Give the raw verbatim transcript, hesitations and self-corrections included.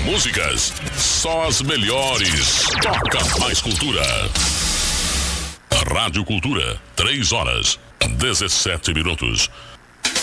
músicas, só as melhores. Toca mais cultura. Rádio Cultura, três horas, dezessete minutos.